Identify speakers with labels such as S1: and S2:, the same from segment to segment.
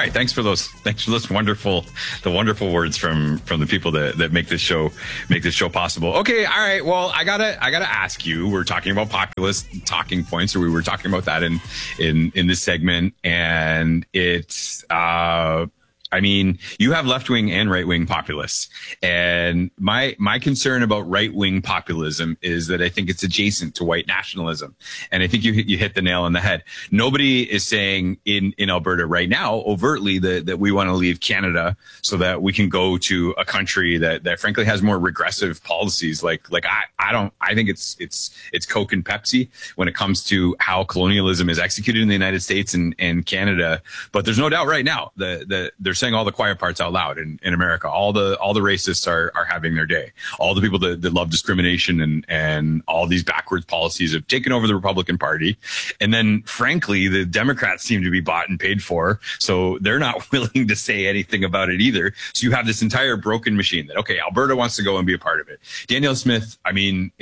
S1: right. Thanks for those wonderful words from the people that make this show possible. Okay. All right. Well, I gotta ask you, we're talking about populist talking points, or we were talking about that in this segment, and it's, I mean, you have left-wing and right-wing populists. And my concern about right-wing populism is that I think it's adjacent to white nationalism. And I think you hit the nail on the head. Nobody is saying in Alberta right now overtly that we want to leave Canada so that we can go to a country that frankly has more regressive policies. I think it's Coke and Pepsi when it comes to how colonialism is executed in the United States and Canada. But there's no doubt right now that they're saying all the quiet parts out loud in America. All the racists are having their day. All the people that love discrimination and all these backwards policies have taken over the Republican Party. And then frankly, the Democrats seem to be bought and paid for. So they're not willing to say anything about it either. So you have this entire broken machine that, okay, Alberta wants to go and be a part of it. Danielle Smith, I mean,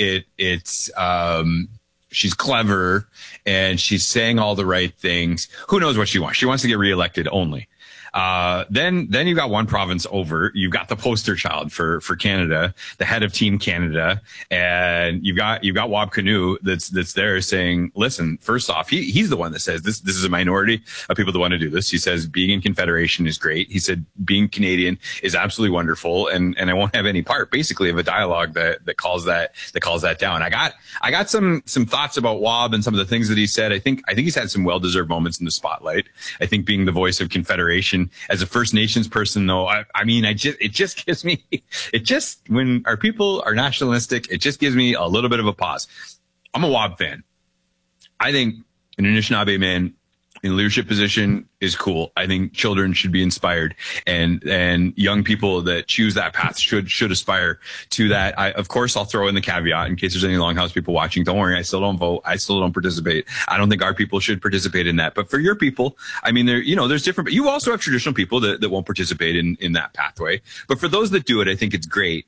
S1: she's clever and she's saying all the right things. Who knows what she wants? She wants to get reelected only. Then you got one province over. You've got the poster child for Canada, the head of Team Canada, and you've got Wab Kinew that's there saying, listen, first off, he's the one that says this is a minority of people that want to do this. He says being in Confederation is great. He said being Canadian is absolutely wonderful, and I won't have any part basically of a dialogue that calls that down. I got some thoughts about Wab and some of the things that he said. I think he's had some well-deserved moments in the spotlight. I think being the voice of Confederation as a First Nations person, though, it just gives me, when our people are nationalistic, it just gives me a little bit of a pause. I'm a Wab fan. I think an Anishinaabe man in leadership position is cool. I think children should be inspired, and young people that choose that path should aspire to that. Of course, I'll throw in the caveat in case there's any Longhouse people watching. Don't worry, I still don't vote. I still don't participate. I don't think our people should participate in that. But for your people, I mean, there's different. But you also have traditional people that won't participate in that pathway. But for those that do it, I think it's great.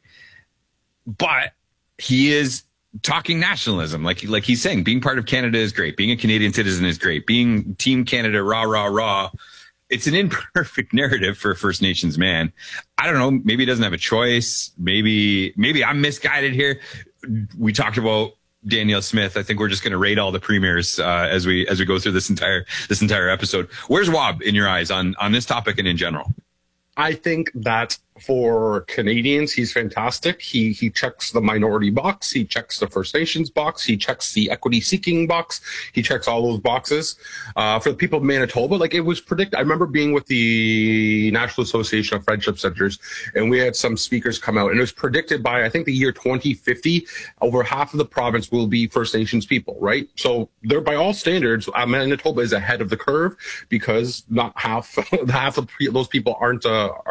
S1: But he is talking nationalism, like he's saying, being part of Canada is great. Being a Canadian citizen is great. Being Team Canada, rah, rah, rah. It's an imperfect narrative for a First Nations man. I don't know. Maybe he doesn't have a choice. Maybe I'm misguided here. We talked about Danielle Smith. I think we're just going to rate all the premiers as we go through this entire episode. Where's Wab in your eyes on this topic and in general?
S2: I think that for Canadians, he's fantastic. He checks the minority box. He checks the First Nations box. He checks the equity seeking box. He checks all those boxes. For the people of Manitoba, it was predicted. I remember being with the National Association of Friendship Centers, and we had some speakers come out, and it was predicted by, I think, the year 2050, over half of the province will be First Nations people, right? So they're, by all standards, Manitoba is ahead of the curve because not half of those people aren't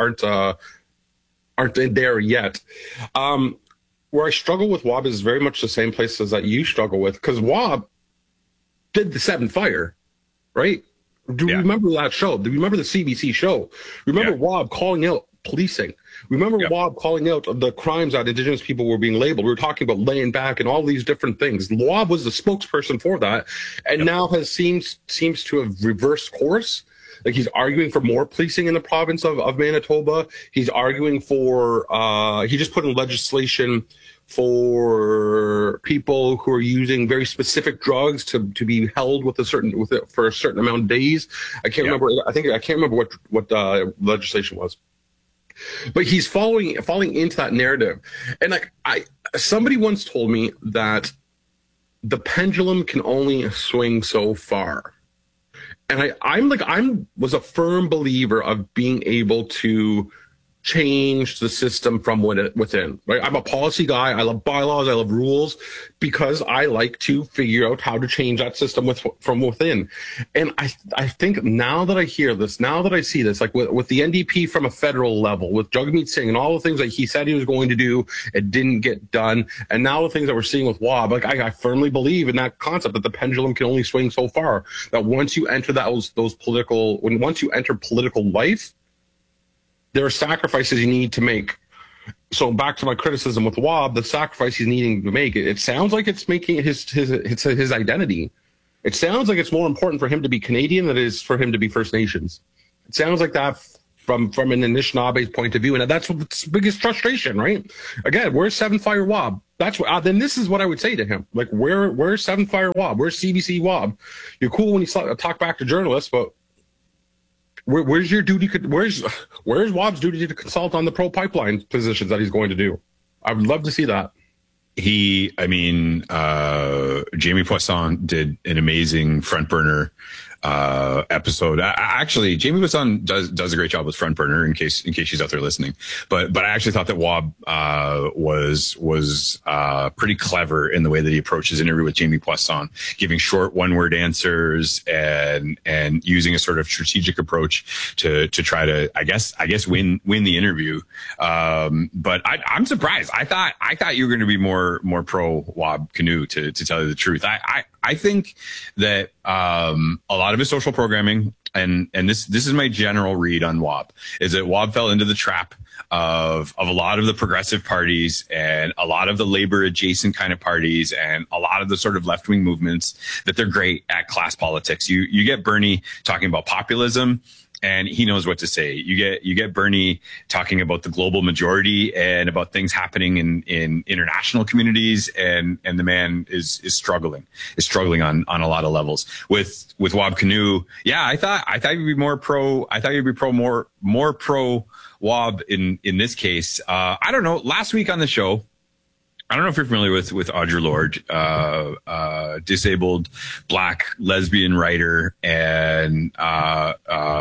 S2: there yet. Where I struggle with Wab is very much the same places that you struggle with, because Wab did the Seven Fire, right? Do you remember that show? Do you remember the CBC show? Remember Wab calling out policing? Remember Wab calling out the crimes that Indigenous people were being labeled? We were talking about laying back and all these different things. Wab was the spokesperson for that, and now seems to have reversed course. Like, he's arguing for more policing in the province of Manitoba. He's arguing for, he just put in legislation for people who are using very specific drugs to be held for a certain amount of days. I can't remember. I can't remember what legislation was. But he's falling into that narrative. And somebody once told me that the pendulum can only swing so far. And I was a firm believer of being able to change the system from within, right? I'm a policy guy. I love bylaws. I love rules because I like to figure out how to change that system from within. And I think now that I hear this, now that I see this, like with the NDP from a federal level, with Jagmeet Singh and all the things that he said he was going to do, it didn't get done. And now the things that we're seeing with Wab, I firmly believe in that concept that the pendulum can only swing so far. That once you enter once you enter political life, there are sacrifices you need to make. So back to my criticism with Wab, the sacrifice he's needing to make, it sounds like it's making his identity. It sounds like it's more important for him to be Canadian than it is for him to be First Nations. It sounds like that from an Anishinaabe point of view, and that's what's biggest frustration, right? Again, where's Seven Fire Wob? That's what. Then this is what I would say to him: like, where's Seven Fire Wob? Where's CBC Wob? You're cool when you talk back to journalists, but where's your duty? Where's Wob's duty to consult on the pro pipeline positions that he's going to do? I would love to see that.
S1: Jamie Poisson did an amazing front burner episode. Actually, Jamie Poisson does a great job with front burner in case she's out there listening. But I actually thought that Wob was pretty clever in the way that he approached his interview with Jamie Poisson, giving short one-word answers and using a sort of strategic approach to try to I guess win the interview. But I'm surprised. I thought you were going to be more pro Wob Kinew, to tell you the truth. I think that a lot of his social programming, and this is my general read on Wob, is that Wob fell into the trap of a lot of the progressive parties and a lot of the labor adjacent kind of parties and a lot of the sort of left wing movements, that they're great at class politics. You get Bernie talking about populism, and he knows what to say. You get Bernie talking about the global majority and about things happening in international communities, and the man is struggling on a lot of levels. With Wob Kinew, yeah, I thought you'd be more pro. I thought you'd be more pro Wob in this case. I don't know. Last week on the show, I don't know if you're familiar with Audre Lorde, disabled Black lesbian writer, and but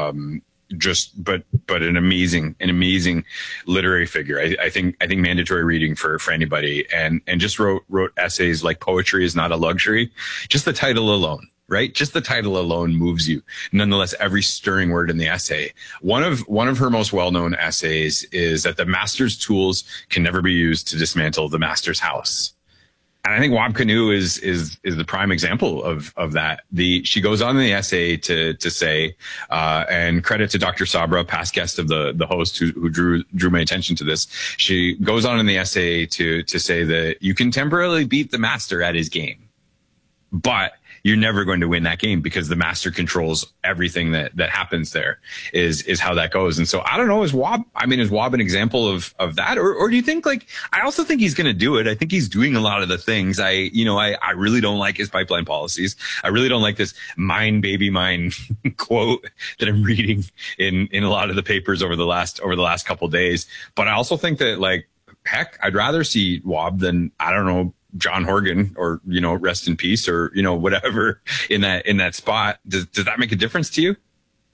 S1: an amazing literary figure. I think mandatory reading for anybody, and just wrote essays like Poetry is Not a Luxury. Just the title alone. Right? Just the title alone moves you. Nonetheless, every stirring word in the essay. One of her most well-known essays is that the master's tools can never be used to dismantle the master's house. And I think Wob Kinew is the prime example of that. She goes on in the essay to say, and credit to Dr. Sabra, past guest of the host who drew my attention to this. She goes on in the essay to say that you can temporarily beat the master at his game, but you're never going to win that game because the master controls everything that happens there, is how that goes. And so I don't know, is Wob an example of that? Or do you think, like, I also think he's going to do it. I think he's doing a lot of the things. I really don't like his pipeline policies. I really don't like this mine, baby, mine quote that I'm reading in a lot of the papers over the last couple of days. But I also think that, like, heck, I'd rather see Wob than, I don't know, John Horgan, or, rest in peace, or, whatever in that spot. Does that make a difference to you?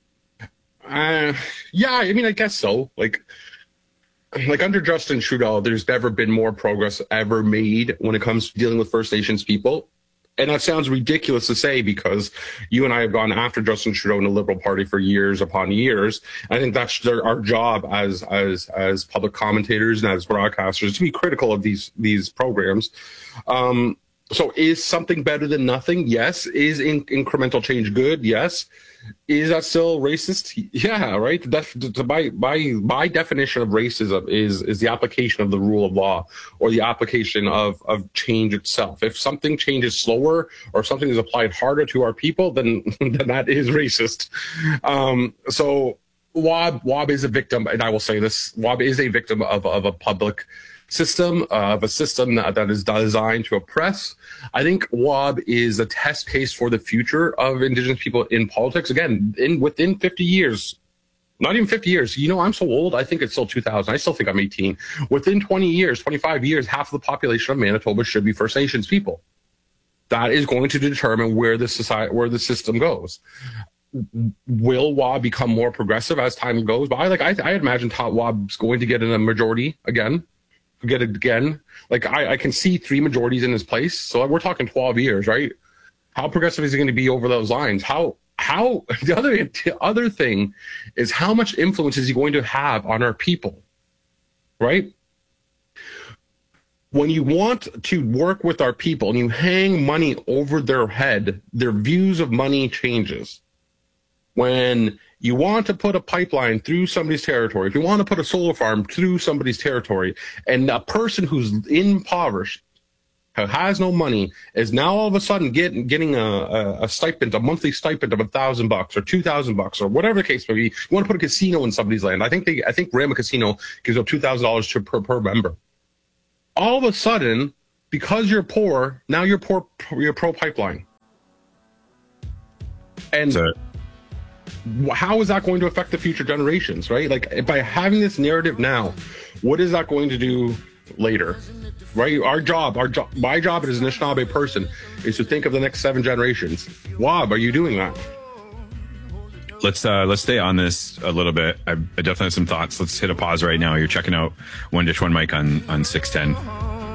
S2: Yeah, I guess so. Like under Justin Trudeau, there's never been more progress ever made when it comes to dealing with First Nations people. And that sounds ridiculous to say, because you and I have gone after Justin Trudeau and the Liberal Party for years upon years. I think that's our job as public commentators and as broadcasters, to be critical of these programs. So is something better than nothing? Yes. Is incremental change good? Yes. Is that still racist? Yeah, right. By definition of racism is the application of the rule of law, or the application of change itself. If something changes slower, or something is applied harder to our people, then that is racist. So Wob is a victim, and I will say this: Wob is a victim of a public system, of a system that is designed to oppress. I think Wob is a test case for the future of Indigenous people in politics. Again, within 50 years, not even 50 years. I'm so old, I think it's still 2000. I still think I'm 18. Within 20 years, 25 years, half of the population of Manitoba should be First Nations people. That is going to determine where the system goes. Will Wob become more progressive as time goes by? Like, I imagine Wob's going to get in a majority again. Like, I can see 3 majorities in his place. So we're talking 12 years, right? How progressive is he going to be over those lines? How the other thing is, how much influence is he going to have on our people, right? When you want to work with our people and you hang money over their head, their views of money changes. When you want to put a pipeline through somebody's territory, if you want to put a solar farm through somebody's territory, and a person who's impoverished who has no money is now all of a sudden getting a stipend, a monthly stipend of $1,000 or $2,000 or whatever the case may be. You want to put a casino in somebody's land. I think Rama Casino gives up $2,000 per member. All of a sudden, because you're poor, now you're pro pipeline. And how is that going to affect the future generations, right? Like, by having this narrative now, what is that going to do later, right? My job as an Anishinaabe person is to think of the next 7 generations. Wob, are you doing that?
S1: Let's stay on this a little bit. I definitely have some thoughts. Let's hit a pause right now. You're checking out One Dish, One Mic on 610.